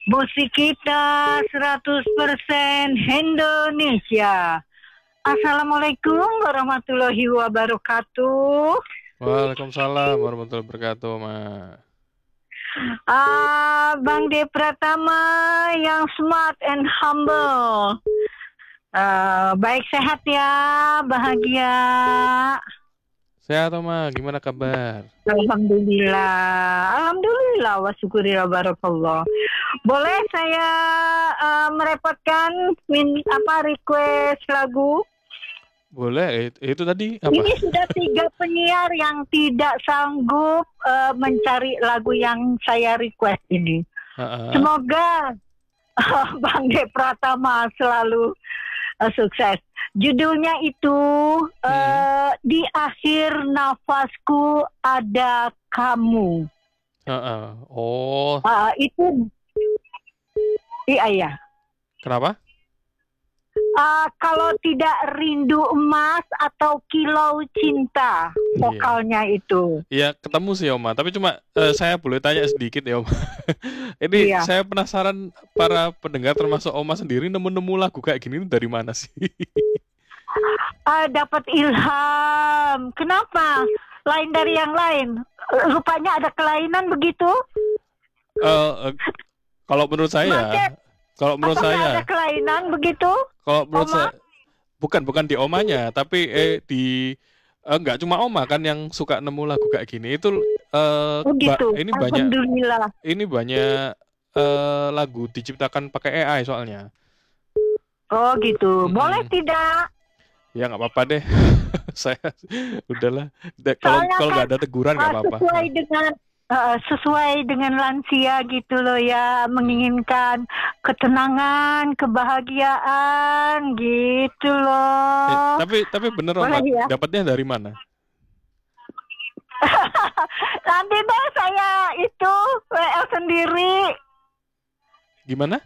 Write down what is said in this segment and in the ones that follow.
Musik kita 100% Indonesia. Assalamualaikum warahmatullahi wabarakatuh. Waalaikumsalam warahmatullahi wabarakatuh, Ma. Bang De Pratama yang smart and humble. Baik sehat ya, bahagia. Sehat, Ma. Gimana kabar? Alhamdulillah wa syukurillah barakallah. Boleh saya merepotkan request lagu? Boleh, itu tadi apa? Ini sudah 3 penyiar yang tidak sanggup mencari lagu yang saya request ini. Semoga Bang De Pratama selalu sukses. Judulnya itu Di Akhir Nafasku Ada Kamu. Oh. Itu iya. Kenapa? Kalau tidak rindu emas atau kilau cinta, vokalnya itu. Iya, ketemu sih Oma. Tapi cuma saya boleh tanya sedikit ya Oma. Ini saya penasaran para pendengar termasuk Oma sendiri nemu-nemu lagu kayak gini dari mana sih? Dapat ilham. Kenapa? Lain dari yang lain. Rupanya ada kelainan begitu? Kalau menurut saya, ada kelainan begitu? Kalau menurut saya, bukan di Omanya, tapi di nggak cuma Oma kan yang suka nemu lagu kayak gini. Itu ini banyak lagu diciptakan pakai AI soalnya. Oh gitu. Boleh tidak? Ya nggak apa-apa deh. Saya udahlah. Kalau nggak ada teguran nggak apa-apa. Sesuai dengan lansia gitu loh ya, menginginkan ketenangan, kebahagiaan gitu loh. Tapi bener Oma, ya? Dapatnya dari mana? Nanti deh saya itu WL sendiri. Gimana?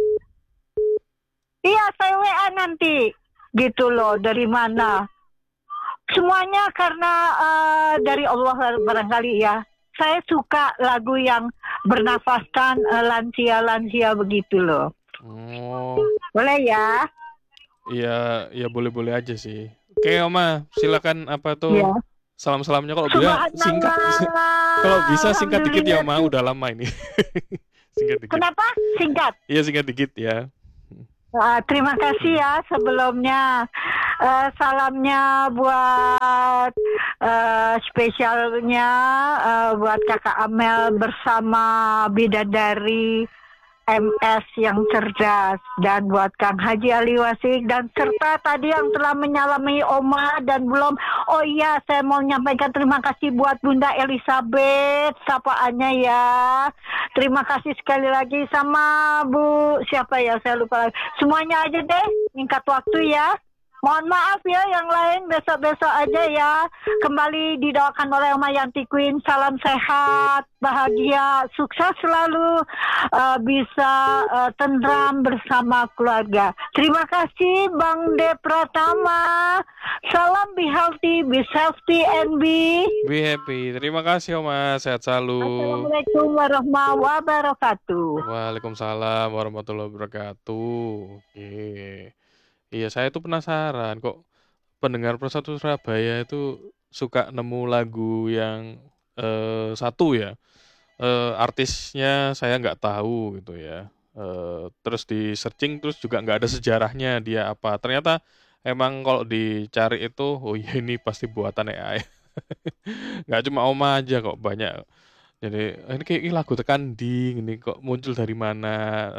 Iya, saya WA nanti. Gitu loh, dari mana? Semuanya karena dari Allah barangkali ya. Saya suka lagu yang bernafaskan lansia-lansia begitu loh. Oh. Boleh ya? Iya, ya boleh-boleh aja sih. Oke, Oma, silakan apa tuh? Ya. Salam-salamnya kalau bisa singkat. Kalau bisa singkat dikit ya, Oma, udah lama ini. Singkat dikit. Kenapa? Singkat. Iya, singkat dikit ya. Terima kasih ya sebelumnya. Salamnya buat spesialnya buat Kakak Amel bersama Bidadari MS yang cerdas, dan buat Kang Haji Ali Wasik, dan serta tadi yang telah menyalami Oma dan belum. Oh iya, saya mau menyampaikan terima kasih buat Bunda Elizabeth sapaannya ya. Terima kasih sekali lagi sama Bu siapa ya, saya lupa lagi. Semuanya aja deh, singkat waktu ya. Mohon maaf ya yang lain, besok-besok aja ya. Kembali didoakan oleh Oma Yanti Queen. Salam sehat, bahagia, sukses selalu, bisa tentram bersama keluarga. Terima kasih Bang De Pratama. Salam be healthy, be safety, and be happy. Terima kasih Oma, sehat selalu. Assalamualaikum warahmatullahi wabarakatuh. Waalaikumsalam warahmatullahi wabarakatuh. Oke. Iya, saya tuh penasaran kok pendengar Persatu Surabaya itu suka nemu lagu yang satu ya. Artisnya saya nggak tahu gitu ya. Terus di searching terus juga nggak ada sejarahnya dia apa. Ternyata emang kalau dicari itu, oh iya ini pasti buatan AI. Nggak cuma Oma aja kok, banyak. Jadi ini kayak lagu Tekanding ini kok muncul dari mana?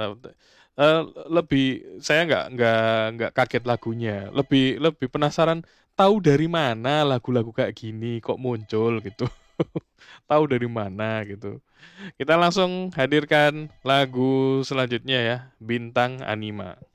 Lebih saya nggak kaget lagunya, lebih penasaran tahu dari mana lagu-lagu kayak gini kok muncul gitu. Tahu dari mana gitu. Kita langsung hadirkan lagu selanjutnya ya, Bintang Anima.